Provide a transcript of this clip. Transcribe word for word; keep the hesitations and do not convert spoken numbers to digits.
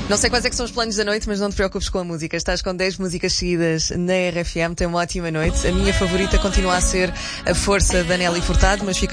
Não sei quais é que são os planos da noite, mas não te preocupes com a música. Estás com dez músicas seguidas na R F M, tem uma ótima noite. A minha favorita continua a ser A Força da Nelly Furtado, mas fica